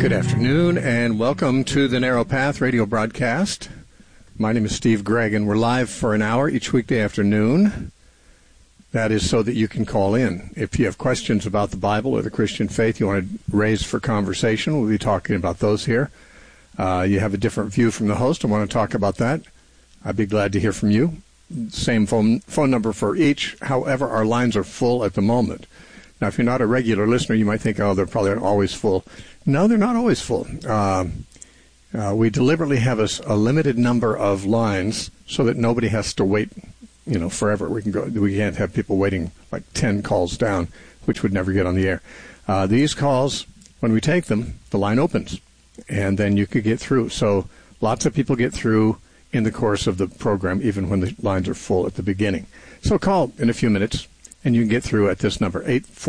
Good afternoon, and welcome to the Narrow Path radio broadcast. My name is Steve Gregg, and we're live for an hour each weekday afternoon. That is so that you can call in. If you have questions about the Bible or the Christian faith you want to raise for conversation, we'll be talking about those here. You have a different view from the host and want to talk about that, I'd be glad to hear from you. Same phone number for each. However, our lines are full at the moment. Now, if you're not a regular listener, you might think, oh, they're probably always full. No, they're not always full. We deliberately have a limited number of lines so that nobody has to wait, forever. We can't have people waiting like 10 calls down, which would never get on the air. These calls, when we take them, the line opens, and then you could get through. So lots of people get through in the course of the program, even when the lines are full at the beginning. So call in a few minutes, and you can get through at this number,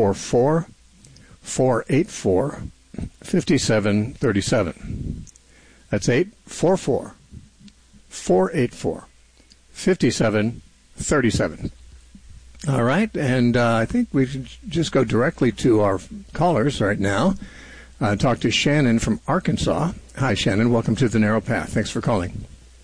844-484-5737. That's 844-484-5737. All right, and I think we should just go directly to our callers right now. Talk to Shannon from Arkansas. Hi, Shannon. Welcome to the Narrow Path. Thanks for calling.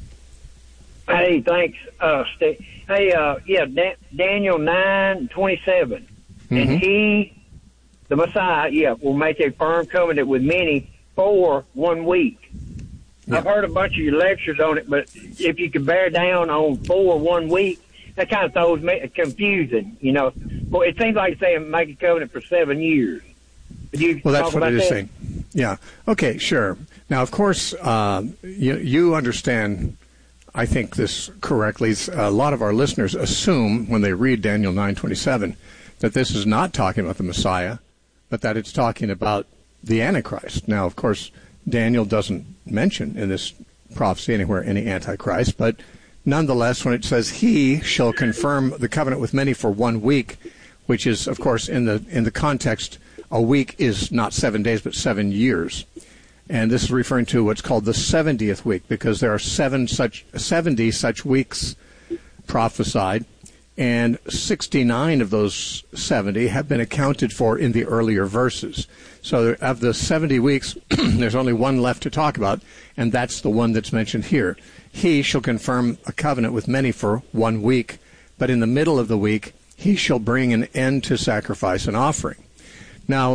Hey, thanks, Steve. Hey, Daniel 9:27. And he, the Messiah, will make a firm covenant with many for 1 week. Yeah. I've heard a bunch of your lectures on it, but if you could bear down on 1 week, that kind of throws me confusing, Well, it seems like saying make a covenant for 7 years. Well, that's what it is saying. Yeah. Okay, sure. Now, of course, you understand, I think, this correctly. A lot of our listeners assume when they read Daniel 9:27 that this is not talking about the Messiah, but that it's talking about the Antichrist. Now, of course, Daniel doesn't mention in this prophecy anywhere any Antichrist, but nonetheless, when it says he shall confirm the covenant with many for 1 week, which is, of course, in the context, a week is not 7 days but 7 years. And this is referring to what's called the 70th week, because there are 70 such weeks prophesied, and 69 of those 70 have been accounted for in the earlier verses. So of the 70 weeks, there's only one left to talk about, and that's the one that's mentioned here. He shall confirm a covenant with many for 1 week, but in the middle of the week, he shall bring an end to sacrifice and offering. Now,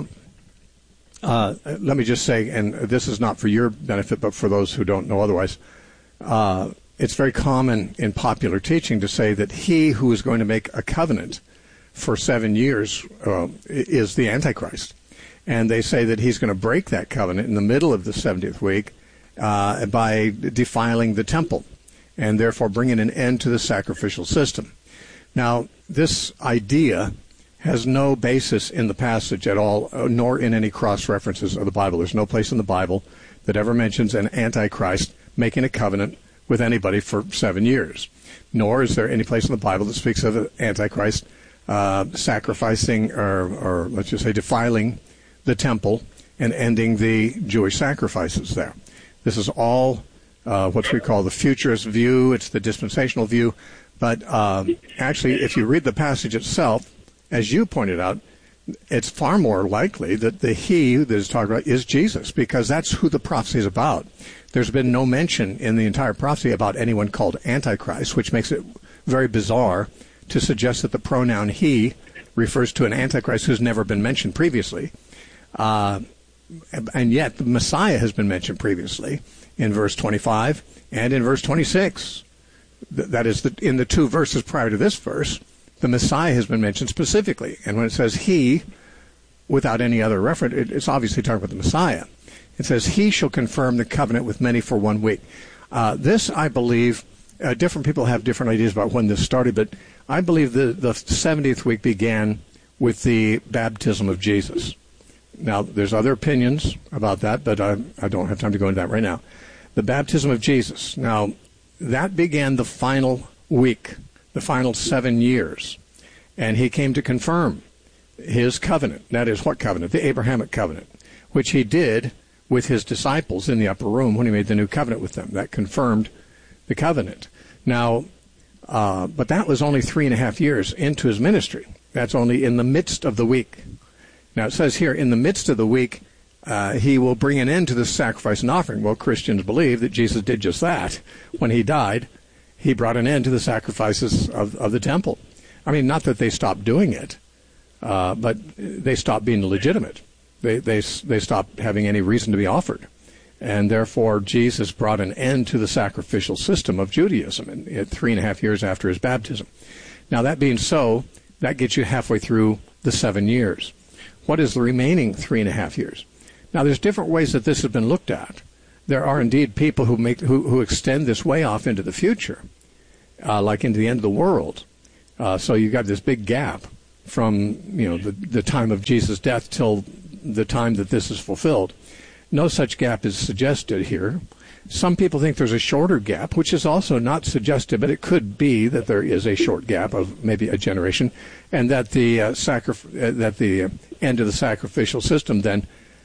let me just say, and this is not for your benefit, but for those who don't know otherwise, it's very common in popular teaching to say that he who is going to make a covenant for 7 years is the Antichrist. And they say that he's going to break that covenant in the middle of the 70th week by defiling the temple and therefore bringing an end to the sacrificial system. Now, this idea has no basis in the passage at all, nor in any cross-references of the Bible. There's no place in the Bible that ever mentions an Antichrist making a covenant with anybody for 7 years. Nor is there any place in the Bible that speaks of an Antichrist sacrificing or let's just say defiling the temple and ending the Jewish sacrifices there. This is all what we call the futurist view. It's the dispensational view. But actually, if you read the passage itself, as you pointed out, it's far more likely that the he that is talking about is Jesus, because that's who the prophecy is about. There's been no mention in the entire prophecy about anyone called Antichrist, which makes it very bizarre to suggest that the pronoun he refers to an Antichrist who's never been mentioned previously. And yet the Messiah has been mentioned previously in verse 25 and in verse 26. That is, in the two verses prior to this verse, the Messiah has been mentioned specifically. And when it says he, without any other reference, it's obviously talking about the Messiah. It says, he shall confirm the covenant with many for 1 week. This, I believe, different people have different ideas about when this started, but I believe the 70th week began with the baptism of Jesus. Now, there's other opinions about that, but I don't have time to go into that right now. The baptism of Jesus. Now, that began the final week, the final 7 years. And he came to confirm his covenant. That is, what covenant? The Abrahamic covenant, which he did with his disciples in the upper room when he made the new covenant with them. That confirmed the covenant. Now, but that was only 3.5 years into his ministry. That's only in the midst of the week. Now, it says here, in the midst of the week, he will bring an end to the sacrifice and offering. Well, Christians believe that Jesus did just that. When he died, he brought an end to the sacrifices of the temple. I mean, not that they stopped doing it, but they stopped being legitimate. They stopped having any reason to be offered. And therefore, Jesus brought an end to the sacrificial system of Judaism in 3.5 years after his baptism. Now, that being so, that gets you halfway through the 7 years. What is the remaining 3.5 years? Now, there's different ways that this has been looked at. There are indeed people who extend this way off into the future, like into the end of the world. So you've got this big gap from the time of Jesus' death till the time that this is fulfilled. No such gap is suggested here. Some people think there's a shorter gap, which is also not suggested, but it could be that there is a short gap of maybe a generation, and that the end of the sacrificial system then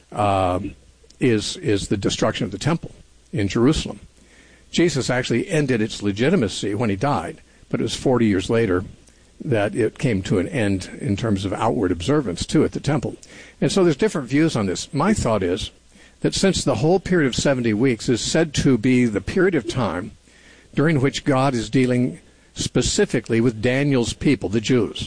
is the destruction of the temple in Jerusalem. Jesus actually ended its legitimacy when he died, but it was 40 years later that it came to an end in terms of outward observance, too, at the temple. And so there's different views on this. My thought is that since the whole period of 70 weeks is said to be the period of time during which God is dealing specifically with Daniel's people, the Jews,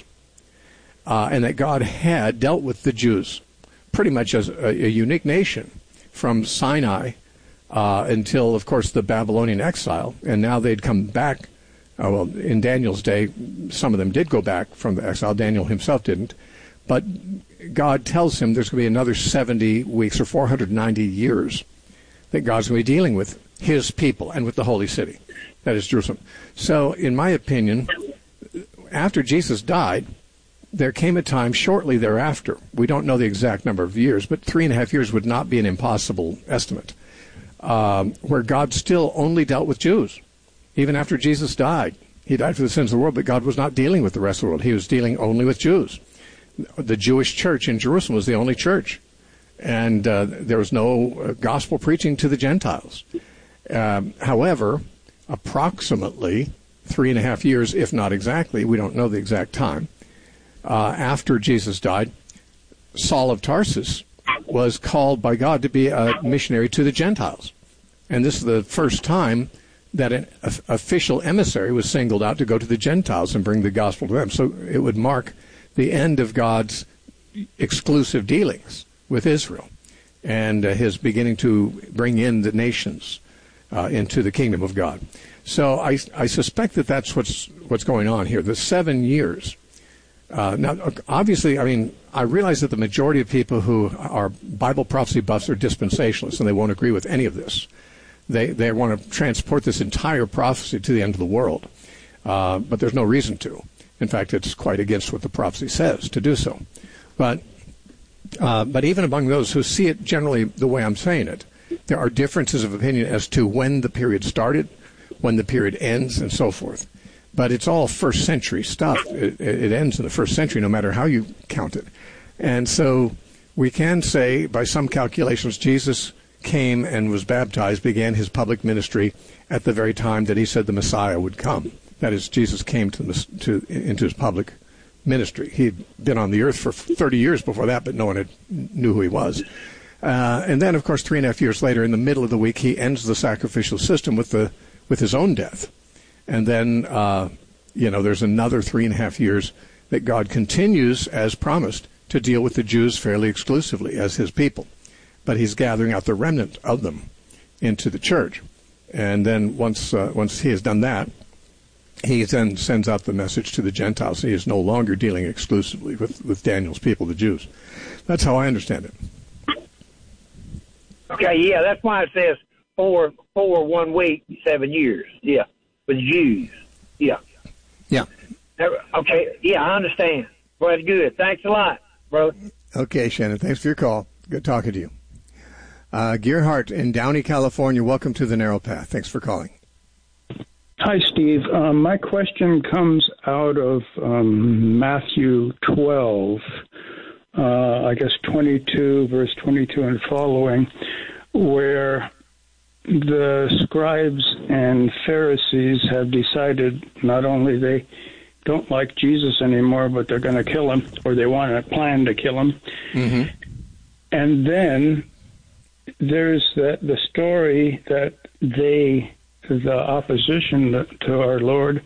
and that God had dealt with the Jews pretty much as a unique nation from Sinai until, of course, the Babylonian exile, and now they'd come back. Well, in Daniel's day, some of them did go back from the exile. Daniel himself didn't. But God tells him there's going to be another 70 weeks or 490 years that God's going to be dealing with his people and with the holy city, that is Jerusalem. So, in my opinion, after Jesus died, there came a time shortly thereafter, we don't know the exact number of years, but 3.5 years would not be an impossible estimate, where God still only dealt with Jews. Even after Jesus died, he died for the sins of the world, but God was not dealing with the rest of the world. He was dealing only with Jews. The Jewish church in Jerusalem was the only church, and there was no gospel preaching to the Gentiles. However, approximately 3.5 years, if not exactly, we don't know the exact time, after Jesus died, Saul of Tarsus was called by God to be a missionary to the Gentiles. And this is the first time that an official emissary was singled out to go to the Gentiles and bring the gospel to them. So it would mark the end of God's exclusive dealings with Israel and his beginning to bring in the nations into the kingdom of God. So I suspect that that's what's going on here. The 7 years. Now, obviously, I mean, I realize that the majority of people who are Bible prophecy buffs are dispensationalists, and they won't agree with any of this. They want to transport this entire prophecy to the end of the world, but there's no reason to. In fact, it's quite against what the prophecy says to do so. But even among those who see it generally the way I'm saying it, there are differences of opinion as to when the period started, when the period ends, and so forth. But it's all first century stuff. It ends in the first century, no matter how you count it. And so we can say, by some calculations, Jesus came and was baptized, began his public ministry at the very time that he said the Messiah would come. That is, Jesus came into his public ministry. He'd been on the earth for 30 years before that, but no one knew who he was. And then, of course, 3.5 years later, in the middle of the week, he ends the sacrificial system with his own death. And then, there's another 3.5 years that God continues, as promised, to deal with the Jews fairly exclusively as his people. But he's gathering out the remnant of them into the church. And then once he has done that, he then sends out the message to the Gentiles. He is no longer dealing exclusively with Daniel's people, the Jews. That's how I understand it. Okay, yeah, that's why it says 4 1 week, 7 years. Yeah, with Jews. Yeah. Yeah. Okay, yeah, I understand. Well, that's good. Thanks a lot, brother. Okay, Shannon, thanks for your call. Good talking to you. Gearhart in Downey, California, welcome to the Narrow Path. Thanks for calling. Hi, Steve. My question comes out of Matthew 12, I guess 22, verse 22 and following, where the scribes and Pharisees have decided not only they don't like Jesus anymore, but they're going to kill him, or they want to plan to kill him. Mm-hmm. And then there's the story that the opposition to our Lord,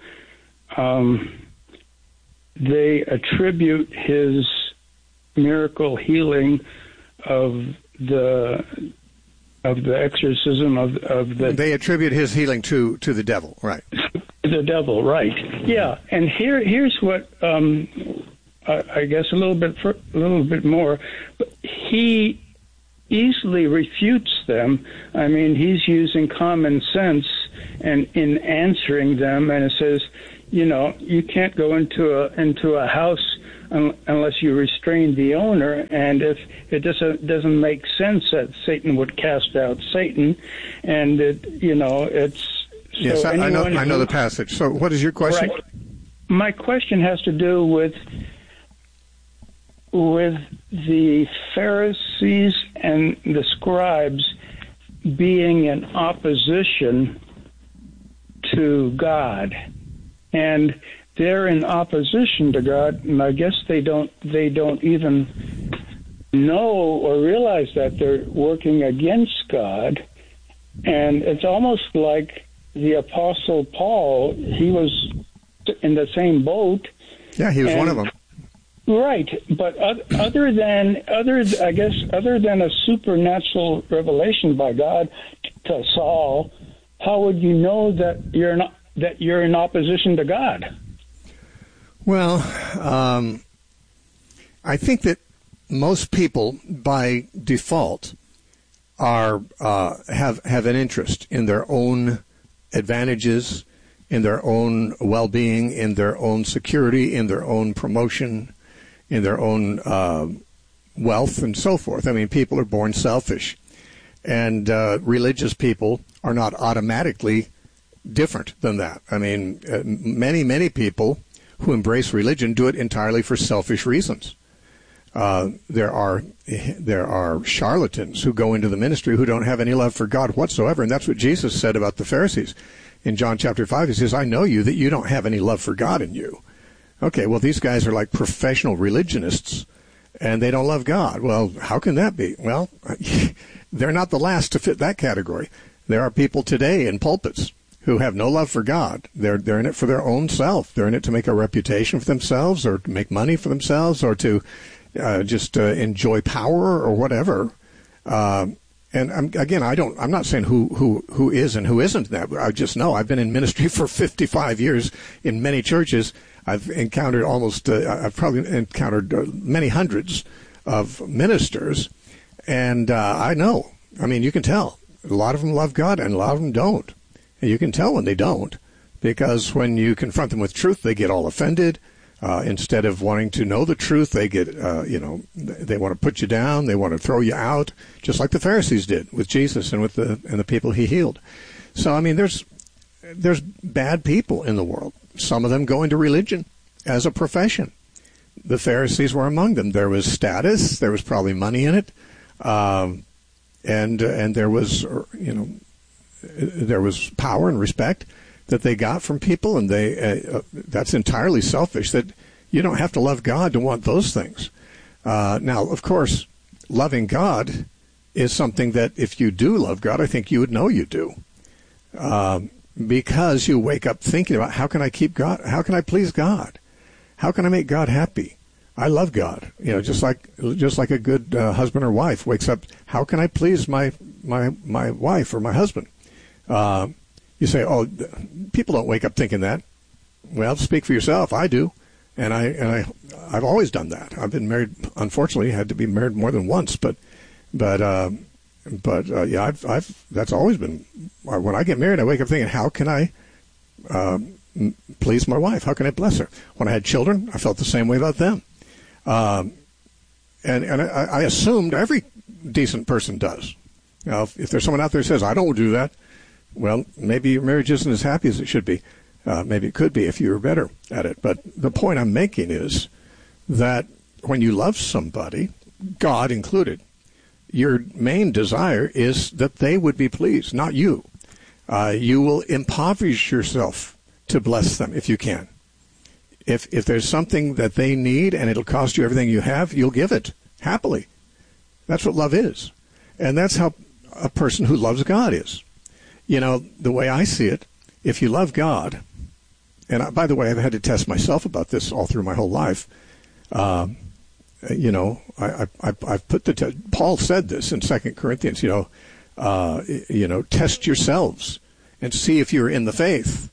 they attribute his miracle healing of the exorcism of the... They attribute his healing to the devil, right? The devil, right. Yeah, and here's what, I guess a little bit more. He easily refutes them. I mean, he's using common sense and in answering them, and it says, you can't go into a house unless you restrain the owner, and if it doesn't make sense that Satan would cast out Satan, and it's so yes, I know the passage. So, what is your question? Right. My question has to do with the Pharisees and the scribes being in opposition to God, and they're in opposition to God, and I guess they don't even know or realize that they're working against God. And it's almost like the Apostle Paul, he was in the same boat. Yeah, he was one of them. Right, but other than a supernatural revelation by God to Saul, how would you know that you're in opposition to God? Well, I think that most people, by default, have an interest in their own advantages, in their own well-being, in their own security, in their own promotion, in their own wealth, and so forth. I mean, people are born selfish, and religious people are not automatically different than that. I mean, many people who embrace religion do it entirely for selfish reasons. There are charlatans who go into the ministry who don't have any love for God whatsoever, and that's what Jesus said about the Pharisees. In John chapter 5, he says, I know you, that you don't have any love for God in you. Okay, well, these guys are like professional religionists, and they don't love God. Well, how can that be? Well, they're not the last to fit that category. There are people today in pulpits who have no love for God. They're in it for their own self. They're in it to make a reputation for themselves, or to make money for themselves, or to just enjoy power or whatever. And I'm not saying who is and who isn't that. I just know I've been in ministry for 55 years in many churches. I've encountered I've probably encountered many hundreds of ministers, and I know. I mean, you can tell. A lot of them love God, and a lot of them don't. And you can tell when they don't, because when you confront them with truth, they get all offended. Instead of wanting to know the truth, they get, they want to put you down. They want to throw you out, just like the Pharisees did with Jesus and with the people he healed. So, I mean, there's bad people in the world. Some of them go into religion as a profession. The Pharisees were among them. There was status. There was probably money in it, and there was, there was power and respect that they got from people, and that's entirely selfish. That you don't have to love God to want those things. Now, of course, loving God is something that if you do love God, I think you would know you do, because you wake up thinking about how can I keep God, how can I please God, how can I make God happy. I love God, just like a good husband or wife wakes up. How can I please my wife or my husband? You say, oh, people don't wake up thinking that. Well, speak for yourself. I do, and I've always done that. I've been married. Unfortunately, had to be married more than once, but yeah, I've that's always been. When I get married, I wake up thinking, how can I please my wife? How can I bless her? When I had children, I felt the same way about them, and I assumed every decent person does. Now, if there's someone out there who says I don't do that, well, maybe your marriage isn't as happy as it should be. Maybe it could be if you were better at it. But the point I'm making is that when you love somebody, God included, your main desire is that they would be pleased, not you. You will impoverish yourself to bless them if you can. If there's something that they need and it'll cost you everything you have, you'll give it happily. That's what love is. And that's how a person who loves God is. You know, the way I see it, if you love God, and by the way, I've had to test myself about this all through my whole life. You know, I've put Paul said this in 2 Corinthians, you know, test yourselves and see if you're in the faith.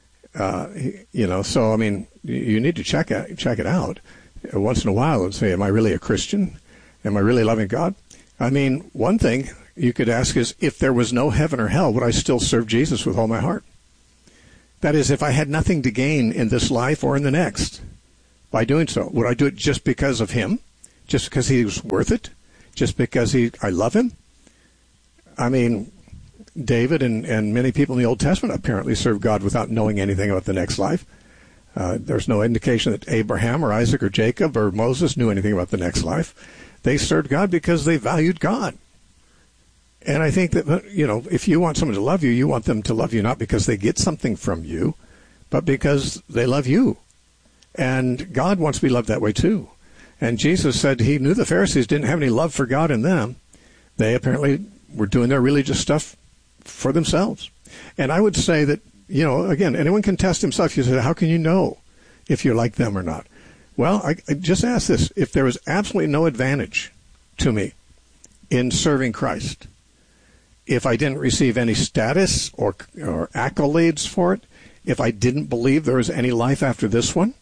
You know, so, I mean, you need to check it out once in a while and say, am I really a Christian? Am I really loving God? I mean, one thing you could ask is, if there was no heaven or hell, would I still serve Jesus with all my heart? That is, if I had nothing to gain in this life or in the next by doing so, would I do it just because of him? Just because he was worth it? Just because I love him? I mean, David and many people in the Old Testament apparently served God without knowing anything about the next life. There's no indication that Abraham or Isaac or Jacob or Moses knew anything about the next life. They served God because they valued God. And I think that, you know, if you want someone to love you, you want them to love you not because they get something from you, but because they love you. And God wants to be loved that way too. And Jesus said he knew the Pharisees didn't have any love for God in them. They apparently were doing their religious stuff for themselves. And I would say that, you know, again, anyone can test himself. You say, how can you know if you're like them or not? Well, I just ask this. If there was absolutely no advantage to me in serving Christ, if I didn't receive any status or accolades for it, if I didn't believe there was any life after this one,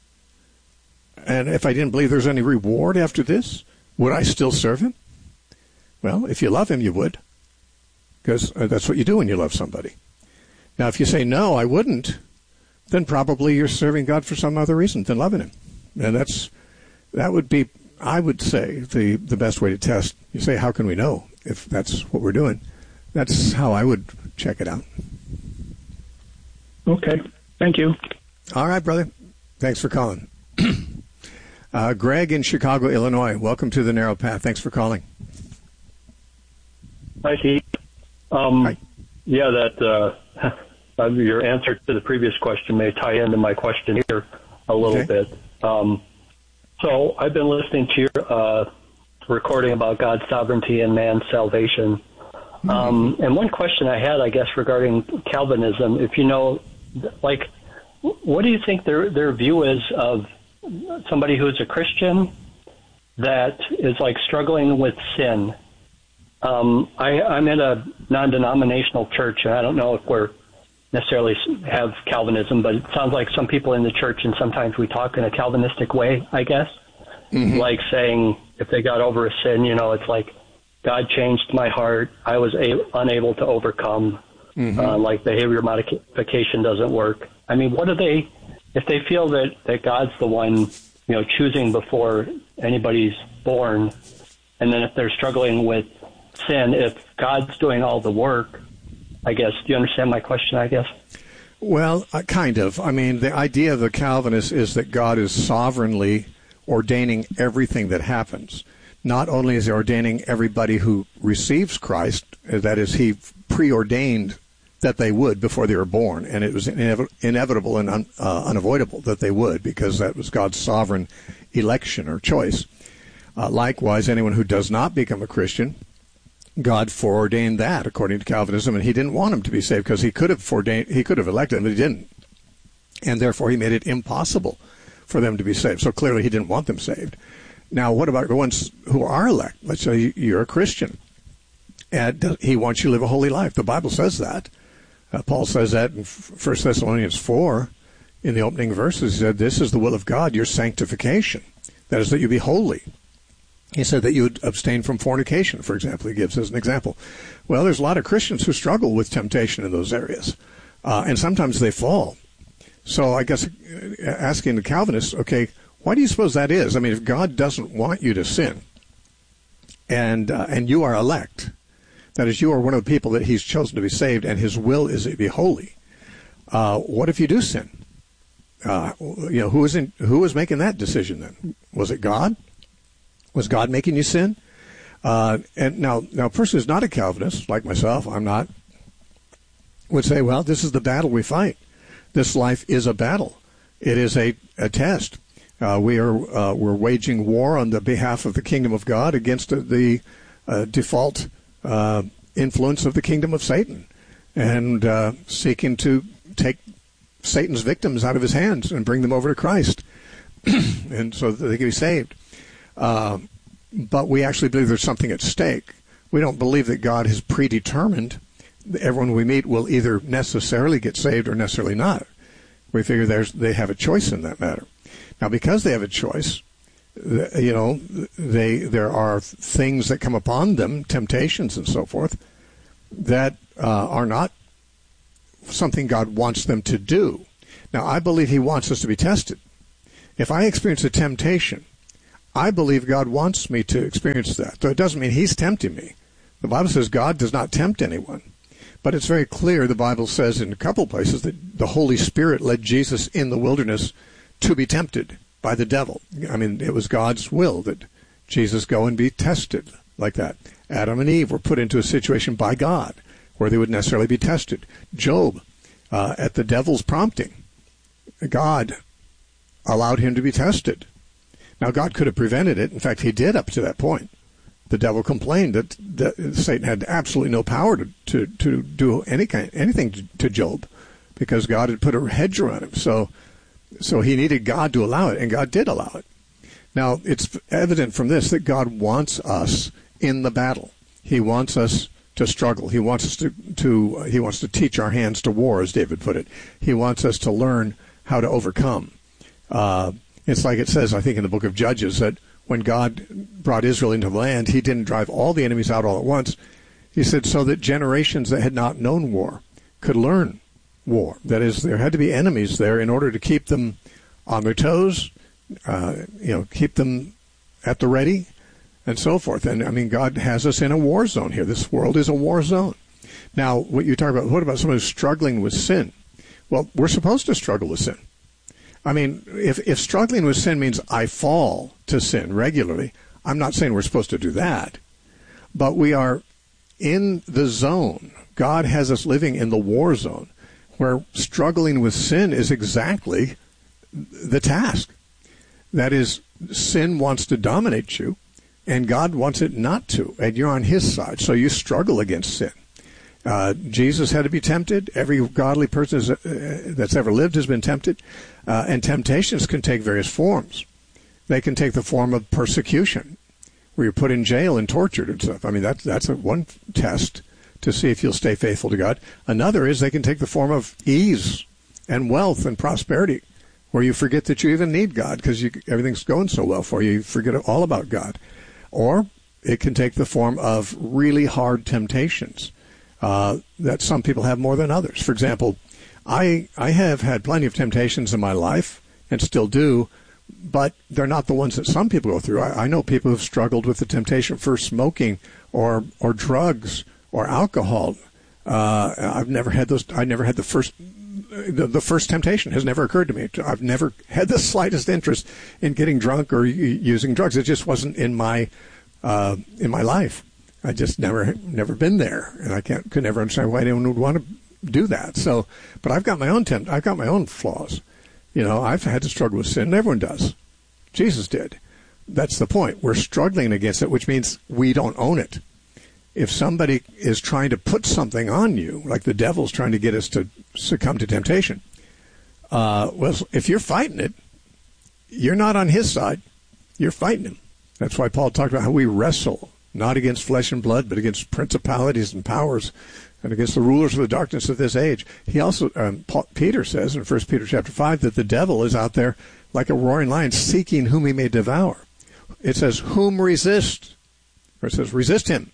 and if I didn't believe there's any reward after this, would I still serve him? Well, if you love him, you would, because that's what you do when you love somebody. Now, if you say, no, I wouldn't, then probably you're serving God for some other reason than loving him. And that would be, I would say, the best way to test. You say, how can we know if that's what we're doing? That's how I would check it out. Okay. Thank you. All right, brother. Thanks for calling. Greg in Chicago, Illinois. Welcome to the Narrow Path. Thanks for calling. Hi, Steve. Hi. Yeah, that your answer to the previous question may tie into my question here a little bit. So I've been listening to your recording about God's sovereignty and man's salvation. And one question I had, I guess, regarding Calvinism, if you know, like, what do you think their view is of somebody who is a Christian that is, like, struggling with sin? I'm in a non-denominational church, and I don't know if we're necessarily have Calvinism, but it sounds like some people in the church, and sometimes we talk in a Calvinistic way, I guess, like saying if they got over a sin, you know, it's like, God changed my heart. I was unable to overcome. Like behavior modification doesn't work. I mean, what do they, if they feel that God's the one, you know, choosing before anybody's born, and then if they're struggling with sin, if God's doing all the work, I guess, do you understand my question, I guess? Well, kind of. I mean, the idea of the Calvinists is that God is sovereignly ordaining everything that happens. Not only is he ordaining everybody who receives Christ, that is, he preordained that they would before they were born, and it was inevitable and unavoidable that they would, because that was God's sovereign election or choice. Likewise, anyone who does not become a Christian, God foreordained that according to Calvinism, and he didn't want them to be saved because he could have elected them, but he didn't, and therefore he made it impossible for them to be saved. So clearly he didn't want them saved. Now, what about the ones who are elect? Let's say you're a Christian, and he wants you to live a holy life. The Bible says that. Paul says that in 1 Thessalonians 4, in the opening verses. He said, this is the will of God, your sanctification. That is, that you be holy. He said that you would abstain from fornication, for example. He gives as an example. Well, there's a lot of Christians who struggle with temptation in those areas, and sometimes they fall. So I guess asking the Calvinists, okay, why do you suppose that is? I mean, if God doesn't want you to sin, and you are elect, that is, you are one of the people that he's chosen to be saved, and his will is to be holy, what if you do sin? Who was making that decision then? Was it God? Was God making you sin? And now a person who's not a Calvinist, like myself, I'm not, would say, well, this is the battle we fight. This life is a battle. It is a test. We're waging war on the behalf of the kingdom of God against the default influence of the kingdom of Satan and seeking to take Satan's victims out of his hands and bring them over to Christ, and so that they can be saved. But we actually believe there's something at stake. We don't believe that God has predetermined that everyone we meet will either necessarily get saved or necessarily not. We figure they have a choice in that matter. Now, because they have a choice, there are things that come upon them, temptations and so forth, that are not something God wants them to do. Now, I believe he wants us to be tested. If I experience a temptation, I believe God wants me to experience that. So it doesn't mean he's tempting me. The Bible says God does not tempt anyone. But it's very clear, the Bible says in a couple places, that the Holy Spirit led Jesus in the wilderness to be tempted by the devil. I mean, it was God's will that Jesus go and be tested like that. Adam and Eve were put into a situation by God where they would necessarily be tested. Job, at the devil's prompting, God allowed him to be tested. Now, God could have prevented it. In fact, he did up to that point. The devil complained that Satan had absolutely no power to do anything to Job because God had put a hedge around him. So he needed God to allow it, and God did allow it. Now, it's evident from this that God wants us in the battle. He wants us to struggle. He wants us he wants to teach our hands to war, as David put it. He wants us to learn how to overcome. It's like it says, I think, in the book of Judges, that when God brought Israel into the land, he didn't drive all the enemies out all at once. He said so that generations that had not known war could learn war. That is, there had to be enemies there in order to keep them on their toes, keep them at the ready, and so forth. And, I mean, God has us in a war zone here. This world is a war zone. Now, what you talk about, what about someone who's struggling with sin? Well, we're supposed to struggle with sin. I mean, if struggling with sin means I fall to sin regularly, I'm not saying we're supposed to do that. But we are in the zone. God has us living in the war zone where struggling with sin is exactly the task. That is, sin wants to dominate you, and God wants it not to, and you're on his side, so you struggle against sin. Jesus had to be tempted. Every godly person that's ever lived has been tempted. And temptations can take various forms. They can take the form of persecution, where you're put in jail and tortured and stuff. I mean, that's one test to see if you'll stay faithful to God. Another is they can take the form of ease and wealth and prosperity, where you forget that you even need God because everything's going so well for you. You forget all about God. Or it can take the form of really hard temptations that some people have more than others. For example, I have had plenty of temptations in my life and still do, but they're not the ones that some people go through. I know people who've struggled with the temptation for smoking or drugs or alcohol. I've never had those. I never had the first temptation has never occurred to me. I've never had the slightest interest in getting drunk or using drugs. It just wasn't in my life. I just never been there, and I could never understand why anyone would want to do that. So, but I've got my own flaws. You know, I've had to struggle with sin. Everyone does. Jesus did. That's the point. We're struggling against it, which means we don't own it. If somebody is trying to put something on you, like the devil's trying to get us to succumb to temptation, well, if you're fighting it, you're not on his side. You're fighting him. That's why Paul talked about how we wrestle, not against flesh and blood, but against principalities and powers and against the rulers of the darkness of this age. He also, Peter says in 1 Peter chapter 5 that the devil is out there like a roaring lion seeking whom he may devour. It says, whom resist? Or it says, resist him.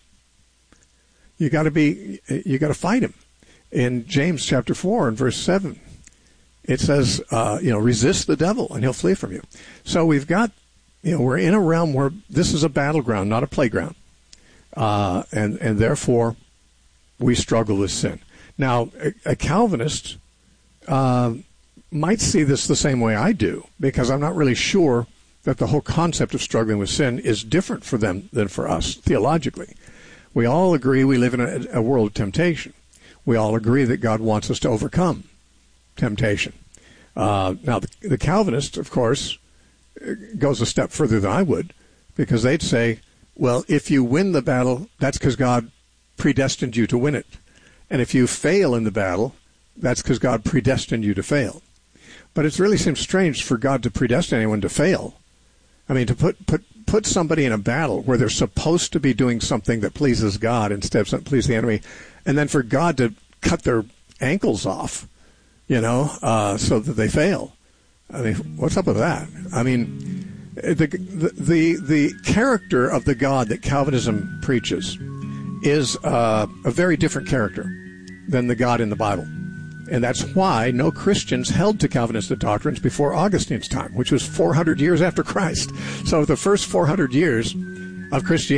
You got to fight him. In James chapter 4 and verse 7, it says, resist the devil and he'll flee from you. So we've got, we're in a realm where this is a battleground, not a playground. And therefore, we struggle with sin. Now, a Calvinist might see this the same way I do, because I'm not really sure that the whole concept of struggling with sin is different for them than for us theologically. We all agree we live in a world of temptation. We all agree that God wants us to overcome temptation. Now, the Calvinist, of course, goes a step further than I would, because they'd say, well, if you win the battle, that's because God predestined you to win it. And if you fail in the battle, that's because God predestined you to fail. But it really seems strange for God to predestine anyone to fail. I mean, to put somebody in a battle where they're supposed to be doing something that pleases God instead of something that pleases the enemy, and then for God to cut their ankles off, so that they fail. I mean, what's up with that? I mean, the character of the God that Calvinism preaches is a very different character than the God in the Bible. And that's why no Christians held to Calvinistic doctrines before Augustine's time, which was 400 years after Christ. So the first 400 years of Christianity